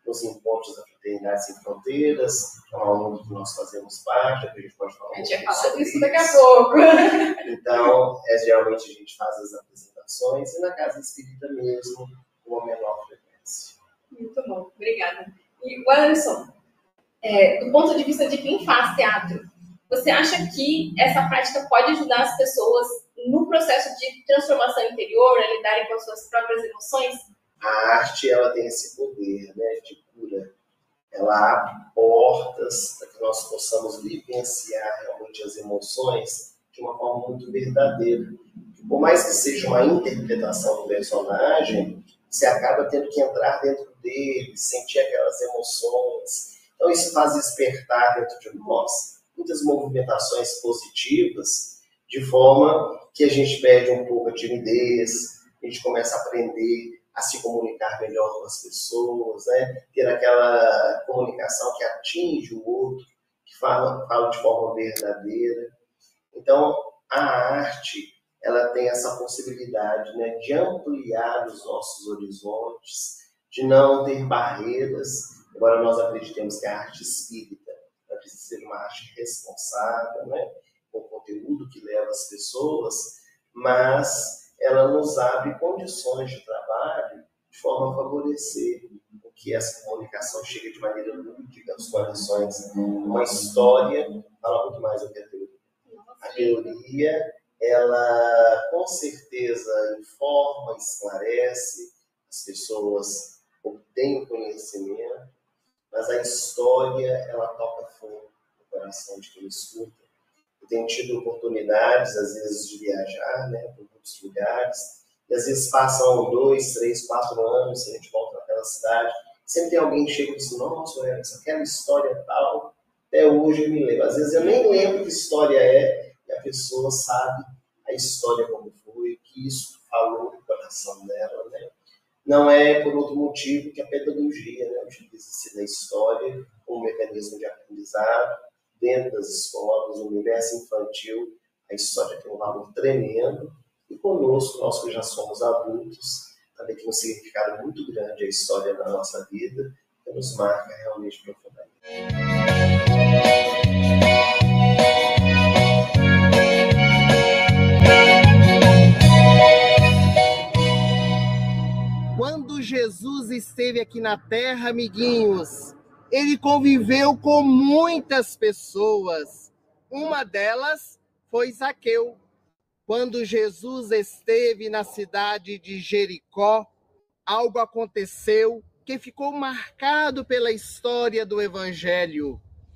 nos encontros da Fraternidade Sem Fronteiras, é uma ONG que nós fazemos parte, a gente pode falar. A gente vai falar disso daqui a pouco. Então, geralmente a gente faz as apresentações e na Casa Espírita mesmo, com uma menor frequência. Muito bom, obrigada. E o Anderson, do ponto de vista de quem faz teatro, você acha que essa prática pode ajudar as pessoas no processo de transformação interior, a lidarem com as suas próprias emoções? A arte, ela tem esse poder, né, de cura. Ela abre portas para que nós possamos vivenciar realmente as emoções de uma forma muito verdadeira. Por mais que seja uma interpretação do personagem, você acaba tendo que entrar dentro dele, sentir aquelas emoções. Então isso faz despertar dentro de nós muitas movimentações positivas, de forma que a gente perde um pouco a timidez, a gente começa a aprender a se comunicar melhor com as pessoas, né? Ter aquela comunicação que atinge o outro, que fala de forma verdadeira. Então, a arte, ela tem essa possibilidade, né, de ampliar os nossos horizontes, de não ter barreiras, embora nós acreditemos que a arte espírita precisa ser uma arte responsável, né, com conteúdo que leva as pessoas, mas ela nos abre condições de trabalho de forma a favorecer o que essa comunicação chega de maneira lúdica aos corações. Uma história fala muito mais do que a teoria. A teoria, ela com certeza informa, esclarece, as pessoas obtêm o conhecimento, mas a história, ela toca fundo no coração de quem escuta. Eu tenho tido oportunidades, às vezes, de viajar, né, por muitos lugares, e às vezes passam 2, 3, 4 anos, a gente volta naquela cidade, sempre tem alguém que chega e diz assim, nossa, aquela história tal, até hoje eu me lembro. Às vezes eu nem lembro que história é, e a pessoa sabe a história como foi, o que isso falou no coração dela, né? Não é por outro motivo que a pedagogia, né, utiliza-se da história como mecanismo de aprendizado dentro das escolas, no universo infantil. A história tem um valor tremendo e conosco, nós que já somos adultos, também tem um significado muito grande a história da nossa vida, que nos marca realmente profundamente. Quando Jesus esteve aqui na Terra, amiguinhos, ele conviveu com muitas pessoas. Uma delas foi Zaqueu. Quando Jesus esteve na cidade de Jericó, algo aconteceu que ficou marcado pela história do Evangelho.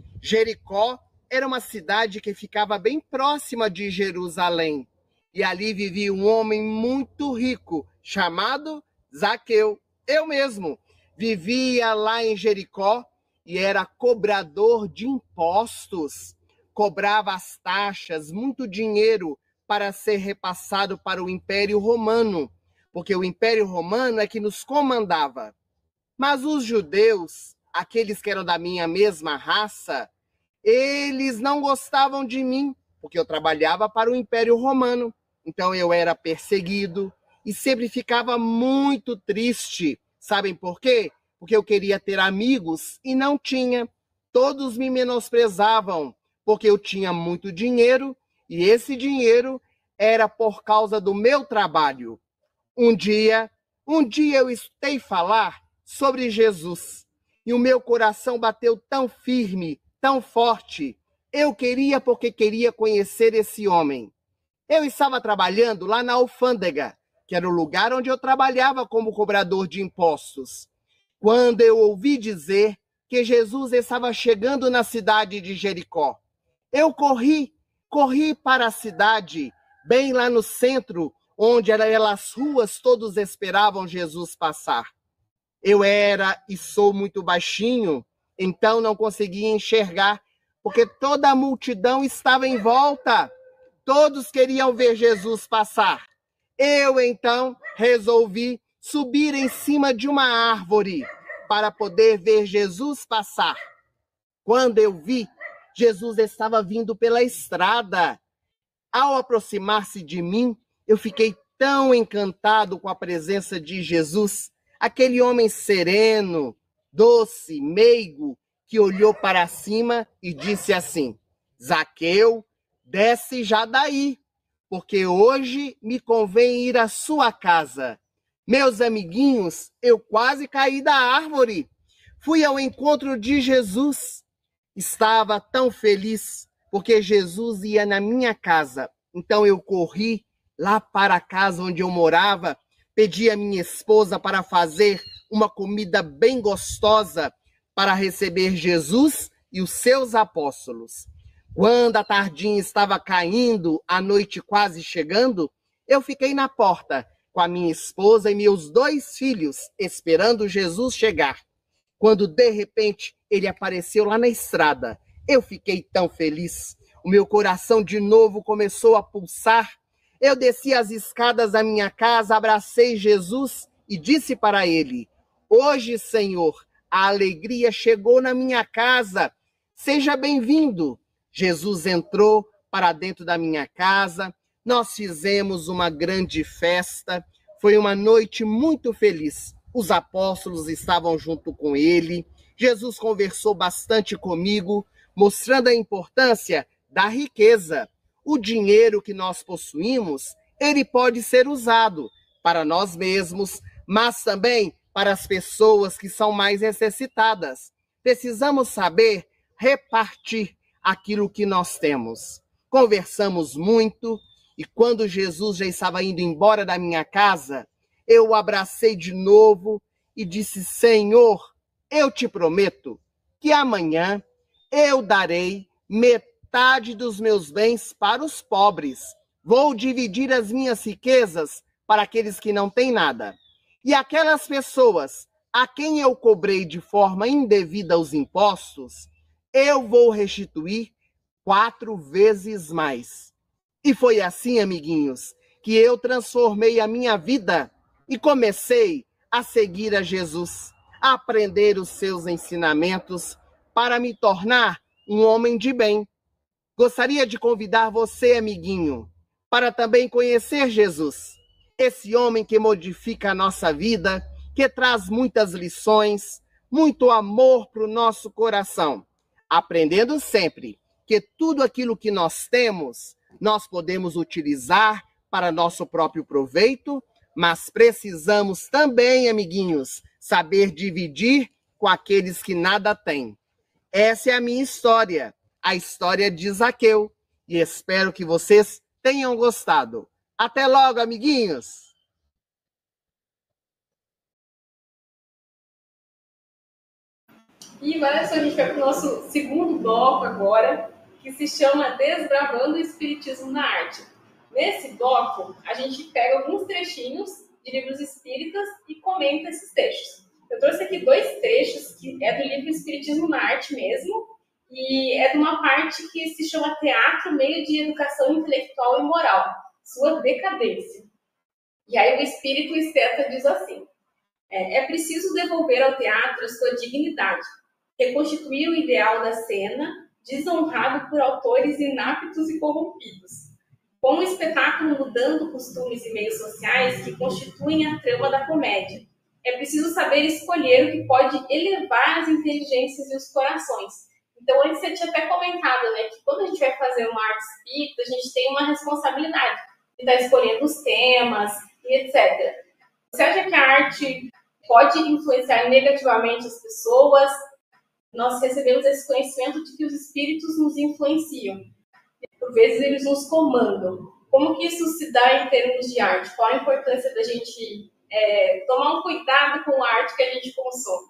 Jericó era uma cidade que ficava bem próxima de Jerusalém. E ali vivia um homem muito rico, chamado Zaqueu. Eu mesmo vivia lá em Jericó e era cobrador de impostos. Cobrava as taxas, muito dinheiro para ser repassado para o Império Romano, porque o Império Romano é que nos comandava. Mas os judeus, aqueles que eram da minha mesma raça, eles não gostavam de mim, porque eu trabalhava para o Império Romano. Então eu era perseguido e sempre ficava muito triste. Sabem por quê? Porque eu queria ter amigos e não tinha. Todos me menosprezavam, porque eu tinha muito dinheiro e esse dinheiro era por causa do meu trabalho. Um dia eu escutei falar sobre Jesus e o meu coração bateu tão firme, tão forte. Eu queria porque queria conhecer esse homem. Eu estava trabalhando lá na alfândega, que era o lugar onde eu trabalhava como cobrador de impostos, quando eu ouvi dizer que Jesus estava chegando na cidade de Jericó. Eu corri para a cidade, bem lá no centro, onde aquelas ruas todos esperavam Jesus passar. Eu era e sou muito baixinho, então não conseguia enxergar, porque toda a multidão estava em volta. Todos queriam ver Jesus passar. Eu, então, resolvi subir em cima de uma árvore para poder ver Jesus passar. Quando eu vi, Jesus estava vindo pela estrada. Ao aproximar-se de mim, eu fiquei tão encantado com a presença de Jesus, aquele homem sereno, doce, meigo, que olhou para cima e disse assim: Zaqueu, desce já daí, porque hoje me convém ir à sua casa. Meus amiguinhos, eu quase caí da árvore. Fui ao encontro de Jesus. Estava tão feliz, porque Jesus ia na minha casa. Então eu corri lá para a casa onde eu morava, pedi a minha esposa para fazer uma comida bem gostosa para receber Jesus e os seus apóstolos. Quando a tardinha estava caindo, a noite quase chegando, eu fiquei na porta com a minha esposa e meus 2 filhos, esperando Jesus chegar. Quando, de repente, ele apareceu lá na estrada, eu fiquei tão feliz. O meu coração de novo começou a pulsar. Eu desci as escadas da minha casa, abracei Jesus e disse para ele: Hoje, Senhor, a alegria chegou na minha casa. Seja bem-vindo. Jesus entrou para dentro da minha casa. Nós fizemos uma grande festa. Foi uma noite muito feliz. Os apóstolos estavam junto com ele. Jesus conversou bastante comigo, mostrando a importância da riqueza. O dinheiro que nós possuímos, ele pode ser usado para nós mesmos, mas também para as pessoas que são mais necessitadas. Precisamos saber repartir aquilo que nós temos. Conversamos muito e quando Jesus já estava indo embora da minha casa, eu o abracei de novo e disse: Senhor, eu te prometo que amanhã eu darei metade dos meus bens para os pobres. Vou dividir as minhas riquezas para aqueles que não têm nada. E aquelas pessoas a quem eu cobrei de forma indevida os impostos, eu vou restituir 4 vezes mais. E foi assim, amiguinhos, que eu transformei a minha vida e comecei a seguir a Jesus, a aprender os seus ensinamentos para me tornar um homem de bem. Gostaria de convidar você, amiguinho, para também conhecer Jesus, esse homem que modifica a nossa vida, que traz muitas lições, muito amor para o nosso coração, aprendendo sempre que tudo aquilo que nós temos, nós podemos utilizar para nosso próprio proveito, mas precisamos também, amiguinhos, saber dividir com aqueles que nada têm. Essa é a minha história, a história de Zaqueu, e espero que vocês tenham gostado. Até logo, amiguinhos! E olha só, a gente vai para o nosso segundo bloco agora, que se chama Desbravando o Espiritismo na Arte. Nesse bloco, a gente pega alguns trechinhos de livros espíritas e comenta esses textos. Eu trouxe aqui 2 trechos, que é do livro Espiritismo na Arte mesmo, e é de uma parte que se chama Teatro, Meio de Educação Intelectual e Moral, Sua Decadência. E aí o espírito esteta diz assim: é preciso devolver ao teatro a sua dignidade, reconstituir o ideal da cena, desonrado por autores inaptos e corrompidos. Com o espetáculo mudando costumes e meios sociais que constituem a trama da comédia, é preciso saber escolher o que pode elevar as inteligências e os corações. Então, antes você tinha até comentado, né, que quando a gente vai fazer uma arte espírita, a gente tem uma responsabilidade de estar escolhendo os temas e etc. Você acha que a arte pode influenciar negativamente as pessoas? Nós recebemos esse conhecimento de que os espíritos nos influenciam. Por vezes eles nos comandam. Como que isso se dá em termos de arte? Qual a importância da gente tomar um cuidado com a arte que a gente consome?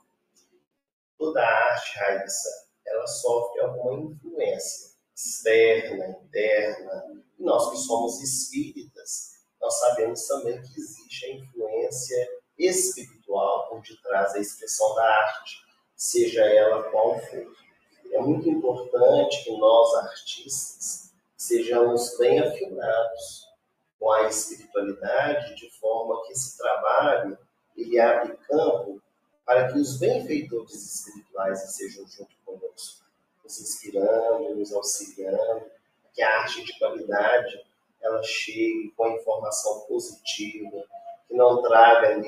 Toda arte, Raíssa, ela sofre alguma influência externa, interna. E nós que somos espíritas, nós sabemos também que existe a influência espiritual por detrás da expressão da arte, seja ela qual for. É muito importante que nós, artistas, sejamos bem afinados com a espiritualidade, de forma que esse trabalho ele abre campo para que os benfeitores espirituais estejam junto conosco, nos inspirando, nos auxiliando, que a arte de qualidade ela chegue com a informação positiva, que não traga ali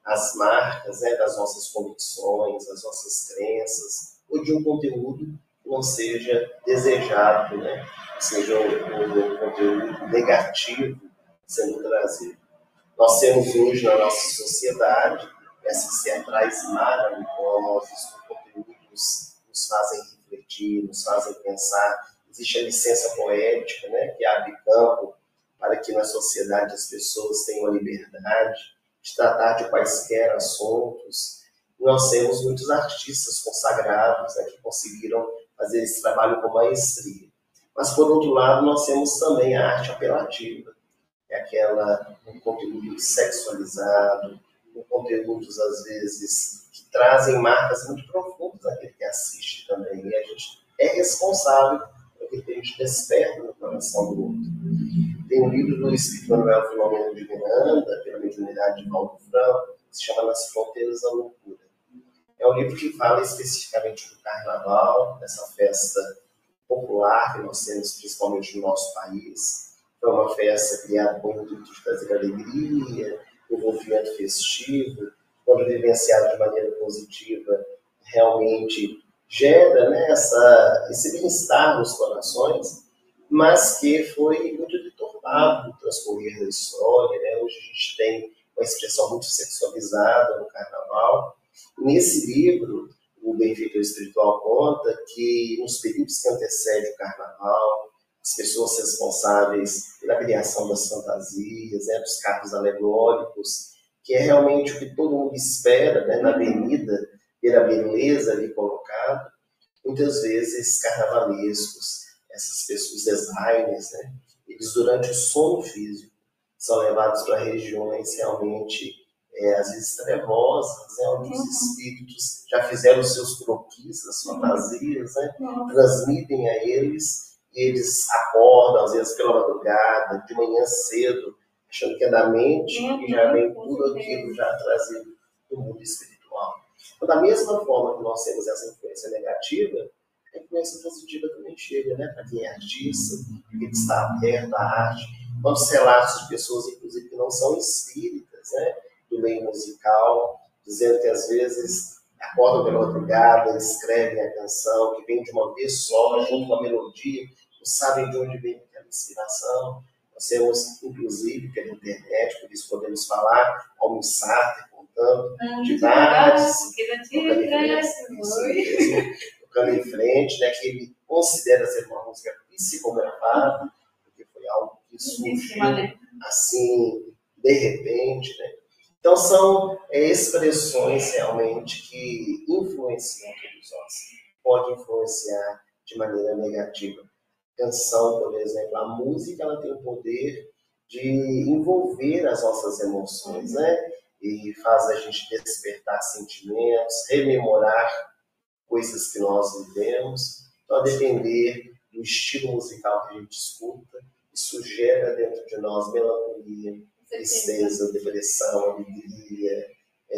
as marcas, né, das nossas convicções, das nossas crenças, ou de um conteúdo que não seja desejado, né, seja um conteúdo negativo sendo trazido. Nós temos hoje na nossa sociedade essa que se atrás maravilhosos, conteúdos nos fazem refletir, nos fazem pensar. Existe a licença poética, né, que abre campo para que na sociedade as pessoas tenham a liberdade de tratar de quaisquer assuntos. E nós temos muitos artistas consagrados, né, que conseguiram fazer esse trabalho com maestria. Mas, por outro lado, nós temos também a arte apelativa, é aquela, um conteúdo sexualizado, com conteúdos, às vezes, que trazem marcas muito profundas naquele que assiste também. E a gente é responsável por aquilo que a gente desperta no coração do outro. Tem um livro do Espírito Manuel Filomeno de Miranda, pela mediunidade de Valdo Franco, que se chama Nas Fronteiras da Loucura. É um livro que fala especificamente do carnaval, dessa festa popular que nós temos principalmente no nosso país. Foi uma festa criada com o intuito de trazer alegria, envolvimento festivo, quando vivenciado de maneira positiva, realmente gera, né, esse bem-estar nos corações, mas que foi muito deturpado no transcorrer da história. Né? Hoje a gente tem uma expressão muito sexualizada no carnaval. Nesse livro, o Benfeitor Espiritual conta que nos períodos que antecedem o carnaval, as pessoas responsáveis pela criação das fantasias, né, dos carros alegóricos, que é realmente o que todo mundo espera, né, na avenida, pela beleza ali colocada, muitas vezes carnavalescos, essas pessoas, designers, né, eles durante o sono físico são levados para regiões realmente, às vezes trevosas, né, onde os espíritos já fizeram os seus croquis, as fantasias, né, transmitem a eles, e eles acordam, às vezes pela madrugada, de manhã cedo, achando que é da mente, e já vem tudo aquilo já trazido do mundo espiritual. Então, da mesma forma que nós temos essa influência negativa, a influência positiva também chega, né, para quem é artista, para quem está aberto à arte. Quantos relatos de pessoas, inclusive, que não são espíritas, né, do meio musical, dizendo que às vezes acordam pela madrugada, escrevem a canção, que vem de uma vez só, junto com a melodia, não sabem de onde vem aquela inspiração. Nós temos, inclusive, pela internet, por isso podemos falar, Almissar contando de várias, tocando em frente, né, que ele considera ser uma música psicografada, porque foi algo que surgiu assim, de repente, né? Então, são expressões realmente que influenciam todos nós. Pode influenciar de maneira negativa. Canção, por exemplo, a música, ela tem o poder de envolver as nossas emoções, né? E faz a gente despertar sentimentos, rememorar coisas que nós vivemos. Então, a depender do estilo musical que a gente escuta, isso gera dentro de nós melancolia, tristeza, depressão, alegria,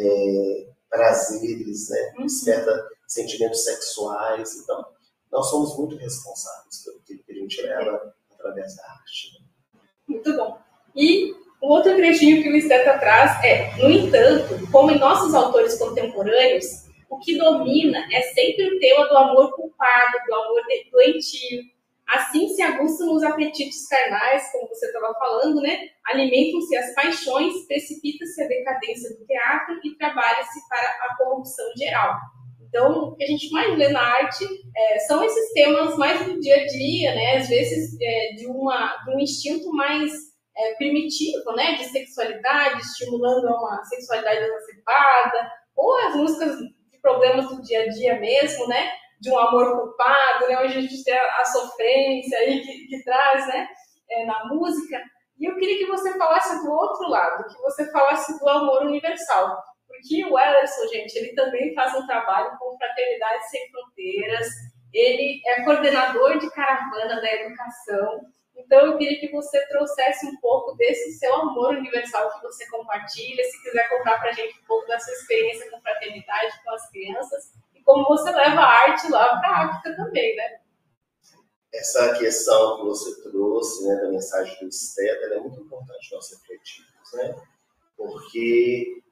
prazeres, né? Desperta sentimentos sexuais. Então, nós somos muito responsáveis pelo que a gente leva através da arte. Muito bom. E o outro trechinho que o Esteta traz é: no entanto, como em nossos autores contemporâneos, o que domina é sempre o tema do amor culpado, do amor doentio. Assim se aguçam os apetites carnais, como você estava falando, né? Alimentam-se as paixões, precipita-se a decadência do teatro e trabalha-se para a corrupção geral. Então, o que a gente mais vê na arte são esses temas mais do dia a dia, né? Às vezes de um instinto mais primitivo, né? De sexualidade, estimulando uma sexualidade exacerbada, ou as músicas de problemas do dia a dia mesmo, né? De um amor culpado, né? Hoje a gente tem a sofrência aí que traz, né? Na música. E eu queria que você falasse do outro lado, que você falasse do amor universal. Porque o Wellerson, gente, ele também faz um trabalho com Fraternidade Sem Fronteiras, ele é coordenador de caravana da educação. Então, eu queria que você trouxesse um pouco desse seu amor universal que você compartilha, se quiser contar para a gente um pouco da sua experiência com fraternidade, com as crianças, e como você leva a arte lá para a África também, né? Essa questão que você trouxe, né, da mensagem do Esteta, é muito importante nós refletirmos, né? Porque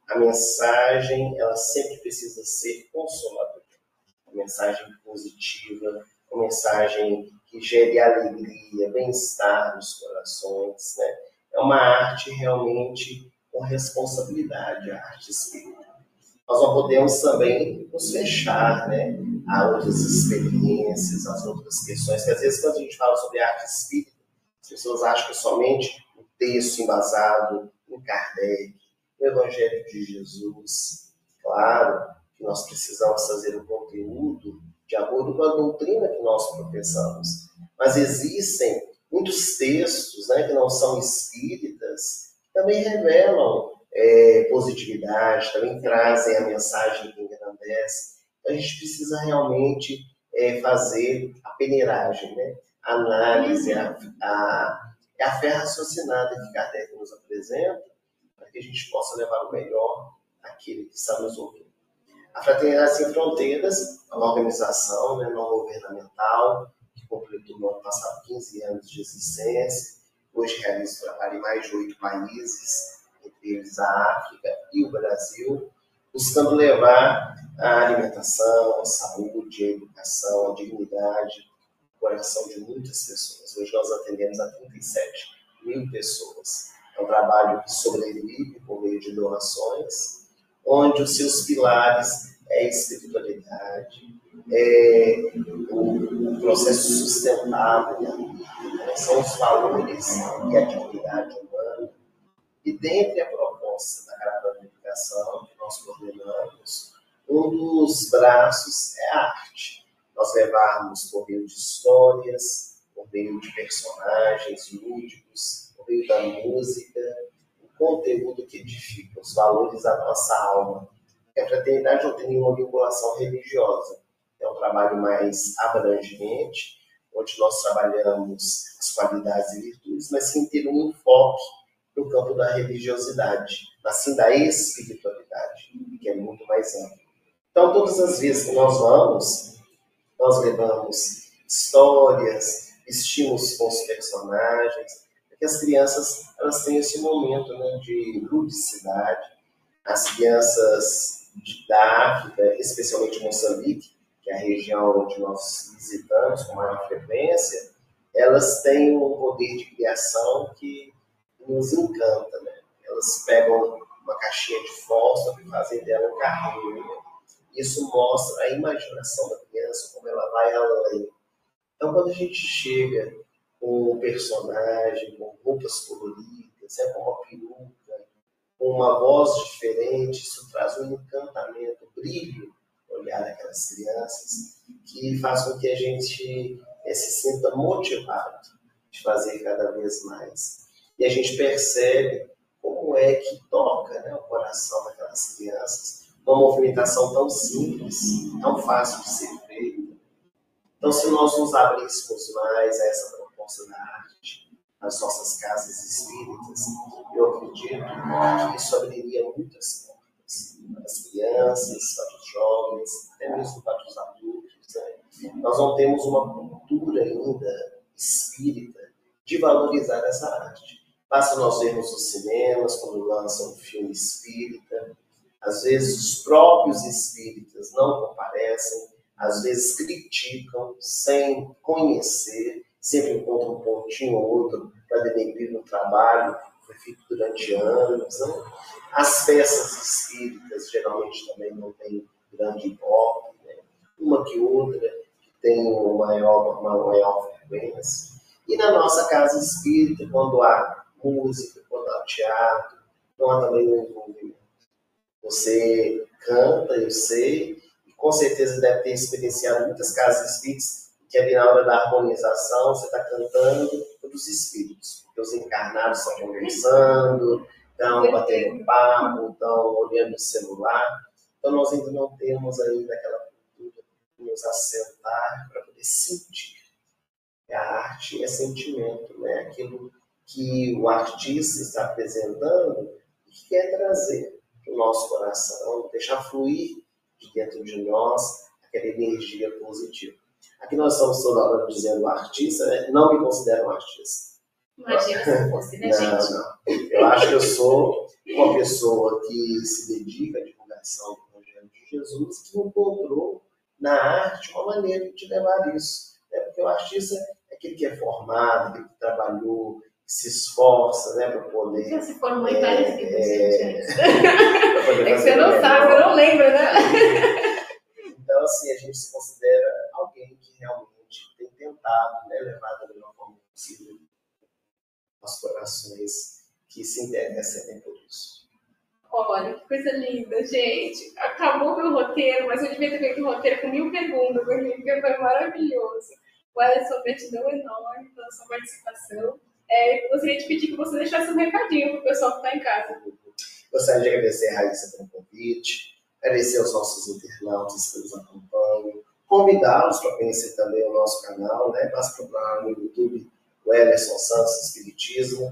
a mensagem ela sempre precisa ser consoladora. Uma mensagem positiva, uma mensagem que gere alegria, bem-estar nos corações, né? É uma arte realmente com responsabilidade, a arte espírita. Nós não podemos também nos fechar, né, a outras experiências, às outras questões, que às vezes quando a gente fala sobre arte espírita, as pessoas acham que somente o texto embasado em Kardec, no Evangelho de Jesus. Claro que nós precisamos fazer o conteúdo de acordo com a doutrina que nós professamos, mas existem muitos textos, né, que não são espíritas, que também revelam positividade, também trazem a mensagem que engrandece. Então, a gente precisa realmente fazer a peneiragem, né? A análise, a fé raciocinada que Kardec nos apresenta, para que a gente possa levar o melhor àquele que está nos ouvindo. A Fraternidade Sem Fronteiras é uma organização, né, não governamental, que completou no ano passado 15 anos de existência. Hoje realiza trabalho em mais de 8 países, entre eles a África e o Brasil, buscando levar a alimentação, a saúde, a educação, a dignidade, o coração de muitas pessoas. Hoje nós atendemos a 37 mil pessoas. É um trabalho que sobrevive por meio de doações, onde os seus pilares é a espiritualidade, o processo sustentável, né? São os valores e a dignidade humana. E dentre a proposta da Caravana de Educação que nós coordenamos, um dos braços é a arte. Nós levarmos por meio de histórias, por meio de personagens lúdicos, por meio da música, o conteúdo que edifica, os valores da nossa alma. Porque a fraternidade não tem nenhuma vinculação religiosa. É um trabalho mais abrangente, onde nós trabalhamos as qualidades e virtudes, mas sem ter um enfoque no campo da religiosidade, assim da espiritualidade, que é muito mais amplo. Então, todas as vezes que nós vamos, nós levamos histórias, vestimos com os personagens, para que as crianças elas tenham esse momento, né, de ludicidade. As crianças da África, especialmente Moçambique, que é a região onde nós visitamos com maior frequência, elas têm um poder de criação que nos encanta, né? Elas pegam uma caixinha de fósforo e fazem dela um carrinho, né? Isso mostra a imaginação da criança, como ela vai além. Então, quando a gente chega com um personagem, com roupas coloridas, com uma peruca, com uma voz diferente, isso traz um encantamento, um brilho no olhar daquelas crianças, que faz com que a gente se sinta motivado de fazer cada vez mais. E a gente percebe como é que toca, né, o coração daquelas crianças, uma movimentação tão simples, tão fácil de ser feita. Então, se nós nos abríssemos mais a essa proposta da arte, nas nossas casas espíritas, eu acredito que isso abriria muitas portas para as crianças, para os jovens, até mesmo para os adultos, né? Nós não temos uma cultura ainda espírita de valorizar essa arte. Basta nós vermos os cinemas, quando lançam um filme espírita, às vezes os próprios espíritas não comparecem, às vezes criticam sem conhecer, sempre encontram um pontinho ou outro para denegrir um trabalho que foi feito durante anos. Né? As peças espíritas geralmente também não têm grande ibope, né? Uma que outra que tem uma maior frequência. E na nossa casa espírita, quando há música, quando há teatro, não há também um envolvimento. Você canta, eu sei, e com certeza deve ter experienciado muitas casas espíritas, que ali na hora da harmonização você está cantando pelos espíritos, porque os encarnados estão conversando, estão batendo papo, estão olhando o celular. Então nós ainda não temos ainda aquela cultura de nos assentar para poder sentir. A arte é sentimento, né? Aquilo que o artista está apresentando e que quer trazer para o nosso coração, deixar fluir de dentro de nós aquela energia positiva. Aqui nós estamos toda hora dizendo artista, né? Não me considero um artista. Imagina se fosse, né, gente? Não. Eu acho que eu sou uma pessoa que se dedica à divulgação do Evangelho de Jesus, que encontrou na arte uma maneira de levar isso. Né? Porque o artista é aquele que é formado, aquele que trabalhou, que se esforça, né, para poder... Já se formou em vários livros, gente. É que você não sabe, você não lembra, né? Então, assim, a gente se considera alguém que realmente tem tentado, né, levar da melhor forma possível aos corações que se interessem por isso. Olha, que coisa linda, gente. Acabou meu roteiro, mas eu devia ter feito um roteiro com 1000 perguntas, porque foi maravilhoso. O Ellison, gratidão enorme pela sua participação. Eu gostaria de pedir que você deixasse um recadinho para o pessoal que está em casa. Gostaria de agradecer a Raíssa pelo convite, agradecer aos nossos internautas que nos acompanham, convidá-los para conhecer também o nosso canal, né? Basta procurar no YouTube o Ellison Santos Espiritismo.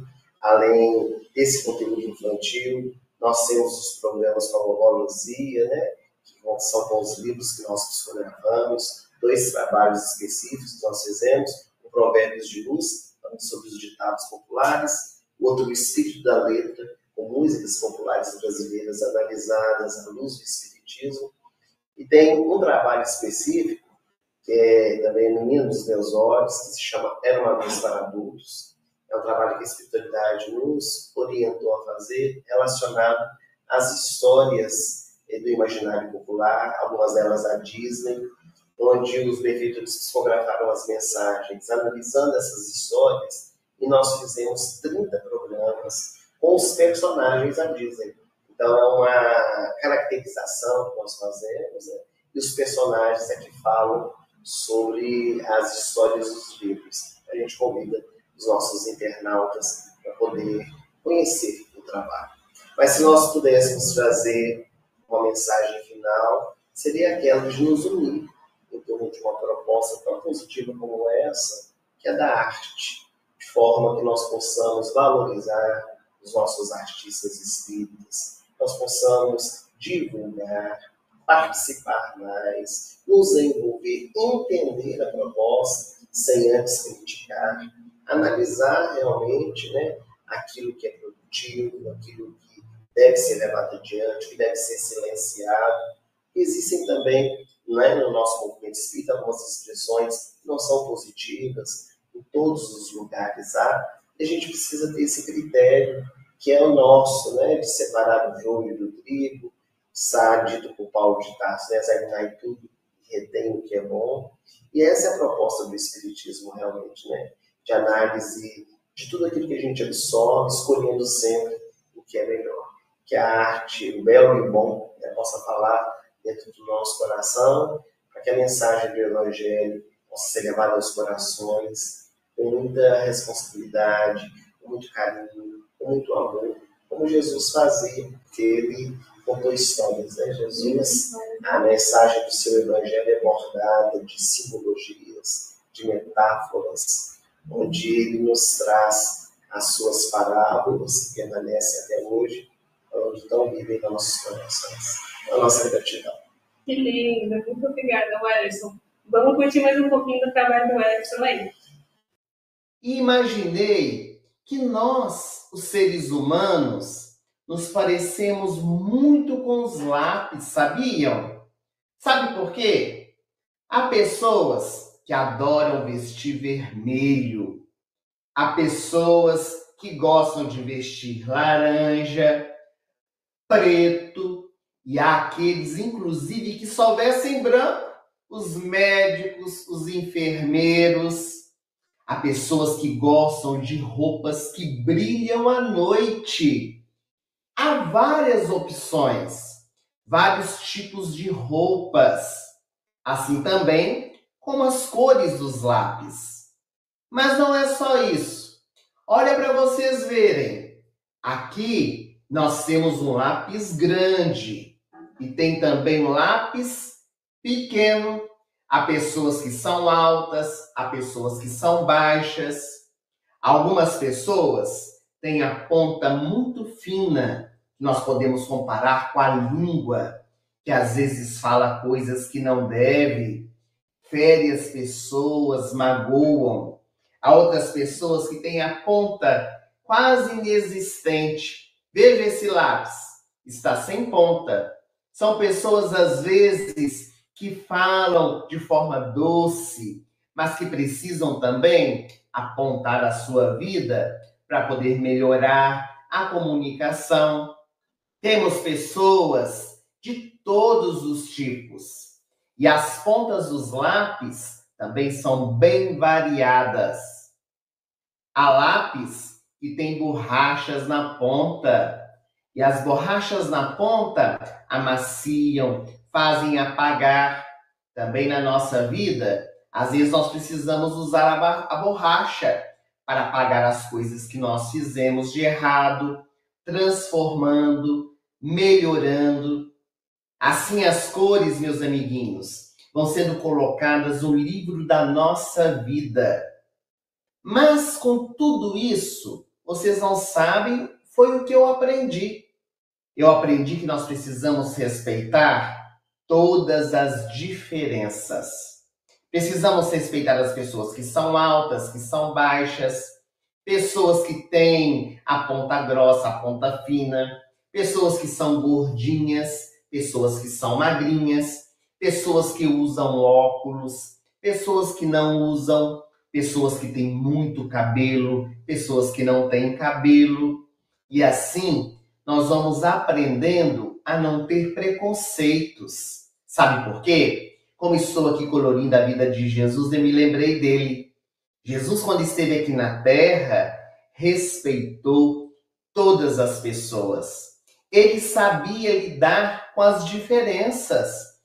Além desse conteúdo infantil, nós temos os programas com a Vovó Luzia, né? Que são com os livros que nós psicografamos, 2 trabalhos específicos que nós fizemos, o Provérbios de Luz, sobre os ditados populares, o outro, o Espírito da Letra, com músicas populares brasileiras analisadas à luz do Espiritismo. E tem um trabalho específico, que é também Menino dos Meus Olhos, que se chama Era uma Vez para Adultos. É um trabalho que a espiritualidade nos orientou a fazer, relacionado às histórias do imaginário popular, algumas delas da Disney, onde os benfeitores psicografaram as mensagens, analisando essas histórias, e nós fizemos 30 programas com os personagens da Disney. Então, é uma caracterização que nós fazemos, né? E os personagens é que falam sobre as histórias dos livros. A gente convida os nossos internautas para poder conhecer o trabalho. Mas se nós pudéssemos trazer uma mensagem final, seria aquela de nos unir em torno de uma proposta tão positiva como essa, que é da arte, de forma que nós possamos valorizar os nossos artistas espíritas, nós possamos divulgar, participar mais, nos envolver, entender a proposta, sem antes criticar, analisar realmente, né, aquilo que é produtivo, aquilo que deve ser levado adiante, que deve ser silenciado. Existem também, né, no nosso movimento espírita, algumas expressões que não são positivas, em todos os lugares há, e a gente precisa ter esse critério, que é o nosso, né, de separar o joio do trigo, dito por Paulo de Tarso, né, examinar tudo e retém o que é bom. E essa é a proposta do Espiritismo, realmente, né, de análise de tudo aquilo que a gente absorve, escolhendo sempre o que é melhor. Que a arte, o belo e o bom, né, possa falar dentro do nosso coração, para que a mensagem do Evangelho possa ser levada aos corações com muita responsabilidade, com muito carinho, com muito amor, como Jesus fazia, porque ele contou histórias, né? Jesus, a mensagem do seu Evangelho é bordada de simbologias, de metáforas, onde ele nos traz as suas parábolas, que permanecem até hoje, onde estão vivem nos nossos corações. A nossa gratidão. Que lindo, muito obrigada, Ellison. Vamos curtir mais um pouquinho do trabalho do Ellison aí. Imaginei que nós, os seres humanos, nos parecemos muito com os lápis, sabiam? Sabe por quê? Há pessoas que adoram vestir vermelho, há pessoas que gostam de vestir laranja, preto, e há aqueles, inclusive, que só vestem branco, os médicos, os enfermeiros. Há pessoas que gostam de roupas que brilham à noite. Há várias opções, vários tipos de roupas, assim também como as cores dos lápis. Mas não é só isso. Olha para vocês verem. Aqui nós temos um lápis grande e tem também um lápis pequeno. Há pessoas que são altas, há pessoas que são baixas. Algumas pessoas têm a ponta muito fina, que nós podemos comparar com a língua, que às vezes fala coisas que não deve, fere as pessoas, magoam. Há outras pessoas que têm a ponta quase inexistente. Veja esse lápis, está sem ponta. São pessoas, às vezes, que falam de forma doce, mas que precisam também apontar a sua vida para poder melhorar a comunicação. Temos pessoas de todos os tipos. E as pontas dos lápis também são bem variadas. Há lápis que tem borrachas na ponta. E as borrachas na ponta amaciam, fazem apagar. Também na nossa vida, às vezes nós precisamos usar a borracha para apagar as coisas que nós fizemos de errado, transformando, melhorando. Assim as cores, meus amiguinhos, vão sendo colocadas no livro da nossa vida. Mas com tudo isso, vocês não sabem, foi o que eu aprendi. Eu aprendi que nós precisamos respeitar todas as diferenças. Precisamos respeitar as pessoas que são altas, que são baixas, pessoas que têm a ponta grossa, a ponta fina, pessoas que são gordinhas, pessoas que são magrinhas, pessoas que usam óculos, pessoas que não usam, pessoas que têm muito cabelo, pessoas que não têm cabelo. E assim, nós vamos aprendendo a não ter preconceitos. Sabe por quê? Como estou aqui colorindo a vida de Jesus, eu me lembrei dele. Jesus, quando esteve aqui na Terra, respeitou todas as pessoas. Ele sabia lidar com as diferenças.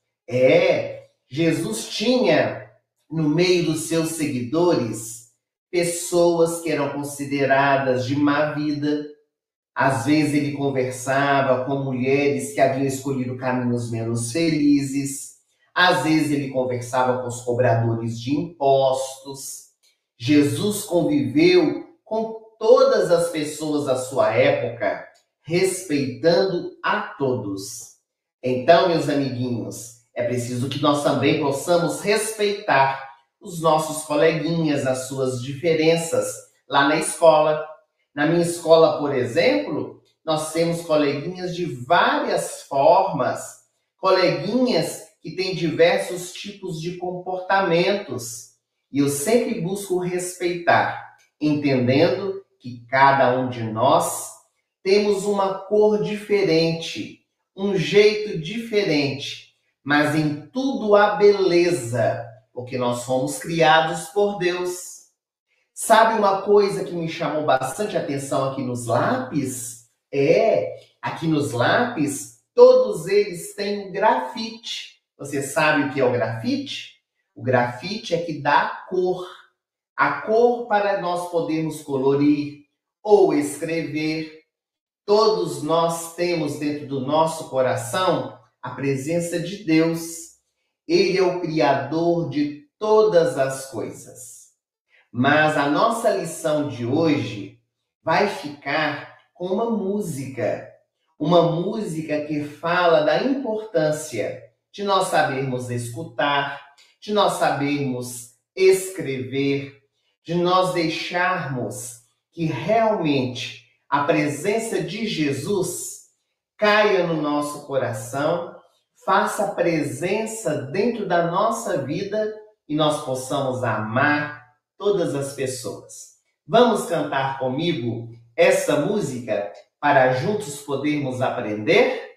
Jesus tinha no meio dos seus seguidores pessoas que eram consideradas de má vida. Às vezes ele conversava com mulheres que haviam escolhido caminhos menos felizes. Às vezes ele conversava com os cobradores de impostos. Jesus conviveu com todas as pessoas da sua época, respeitando a todos. Então, meus amiguinhos, é preciso que nós também possamos respeitar os nossos coleguinhas, as suas diferenças lá na escola. Na minha escola, por exemplo, nós temos coleguinhas de várias formas, coleguinhas que têm diversos tipos de comportamentos. E eu sempre busco respeitar, entendendo que cada um de nós temos uma cor diferente, um jeito diferente, mas em tudo há beleza, porque nós fomos criados por Deus. Sabe uma coisa que me chamou bastante atenção aqui nos lápis? Aqui nos lápis, todos eles têm grafite. Você sabe o que é o grafite? O grafite é que dá cor. A cor para nós podermos colorir ou escrever. Todos nós temos dentro do nosso coração a presença de Deus. Ele é o Criador de todas as coisas. Mas a nossa lição de hoje vai ficar com uma música que fala da importância de nós sabermos escutar, de nós sabermos escrever, de nós deixarmos que realmente a presença de Jesus caia no nosso coração, faça presença dentro da nossa vida e nós possamos amar todas as pessoas. Vamos cantar comigo essa música para juntos podermos aprender?